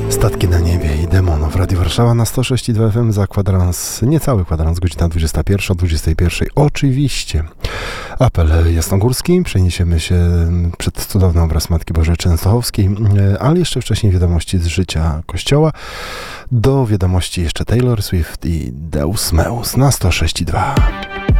Statki na niebie i demonów. Radio Warszawa na 106,2 FM za kwadrans, niecały kwadrans, godzina 21, o 21. Oczywiście. Apel jasnogórski. Przeniesiemy się przed cudowny obraz Matki Bożej Częstochowskiej, ale jeszcze wcześniej wiadomości z życia Kościoła. Do wiadomości jeszcze Taylor Swift i Deus Meus na 106,2.